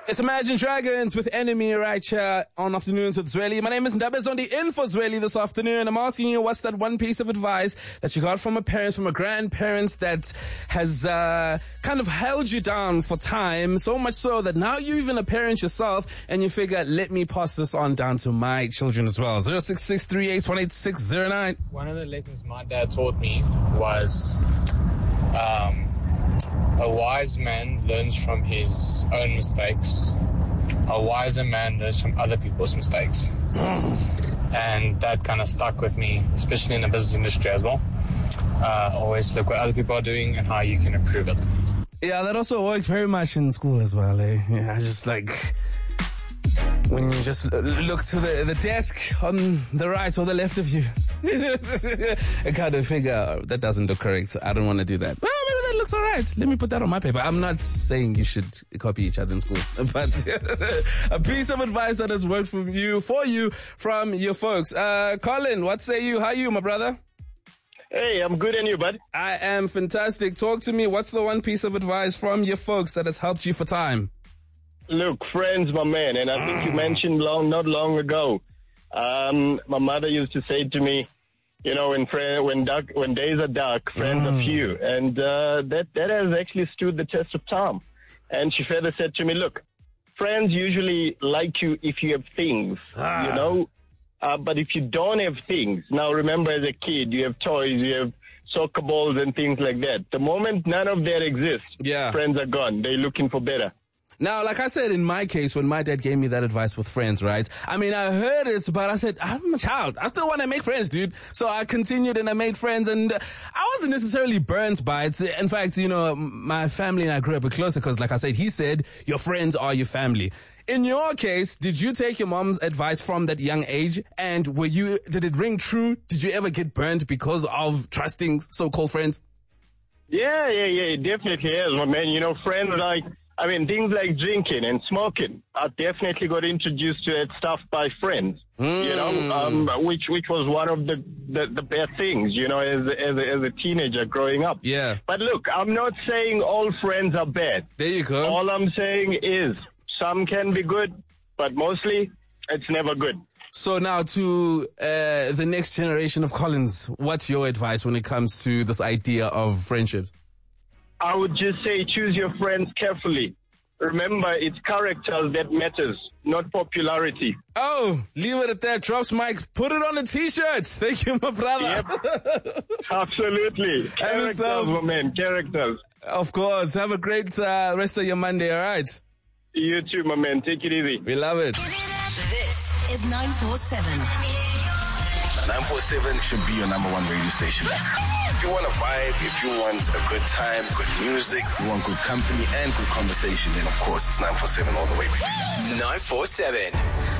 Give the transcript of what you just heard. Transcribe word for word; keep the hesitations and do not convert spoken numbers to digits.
It's Imagine Dragons with Enemy right here on Afternoons with Zweli. My name is Ndabezondi in for Zweli this afternoon. I'm asking you, what's that one piece of advice that you got from a parent, from a grandparents that has uh, kind of held you down for time, so much so that now you're even a parent yourself and you figure, let me pass this on down to my children as well. zero six six three eight one eight six zero nine. One of the lessons my dad taught me was um, a wise man learns from his own mistakes. A wiser man learns from other people's mistakes. And that kind of stuck with me, especially in the business industry as well. Uh, always look what other people are doing and how you can improve it. Yeah, that also works very much in school as well, eh? Yeah, just like when you just look to the, the desk on the right or the left of you and kind of figure, oh, that doesn't look correct. I don't want to do that. Well, maybe that looks all right. Let me put that on my paper. I'm not saying you should copy each other in school, but a piece of advice that has worked from you, for you, from your folks. Uh, Colin, what say you? How are you, my brother? Hey, I'm good, and you, bud? I am fantastic. Talk to me. What's the one piece of advice from your folks that has helped you for time? Look, friends, my man, and I think you mentioned long, not long ago. Um, my mother used to say to me, you know, when friend, when dark, when days are dark, friends Mm. are few, and uh, that that has actually stood the test of time. And she further said to me, look, friends usually like you if you have things, Ah. you know, uh, but if you don't have things, now remember, as a kid, you have toys, you have soccer balls and things like that. The moment none of that exists, Yeah. friends are gone. They're looking for better. Now, like I said, in my case, when my dad gave me that advice with friends, right? I mean, I heard it, but I said, I'm a child. I still want to make friends, dude. So I continued and I made friends, and uh, I wasn't necessarily burnt by it. In fact, you know, my family and I grew up a bit closer because, like I said, he said, your friends are your family. In your case, did you take your mom's advice from that young age? And were you, did it ring true? Did you ever get burnt because of trusting so-called friends? Yeah, yeah, yeah, it definitely is, my man. You know, friends like, I mean, things like drinking and smoking. I definitely got introduced to that stuff by friends, Mm. you know, um, which which was one of the, the, the bad things, you know, as, as, a, as a teenager growing up. Yeah. But look, I'm not saying all friends are bad. There you go. All I'm saying is some can be good, but mostly it's never good. So now to uh, the next generation of Collins, what's your advice when it comes to this idea of friendships? I would just say choose your friends carefully. Remember, it's character that matters, not popularity. Oh, leave it at that. Drops Mike. Put it on the t-shirts. Thank you, my brother. Yep. Absolutely. Characters, yourself- my man. Characters. Of course. Have a great uh, rest of your Monday, all right? You too, my man. Take it easy. We love it. This is nine four seven. nine four seven should be your number one radio station. If you want a vibe, if you want a good time, good music, you want good company and good conversation, then of course it's nine four seven all the way. nine four seven.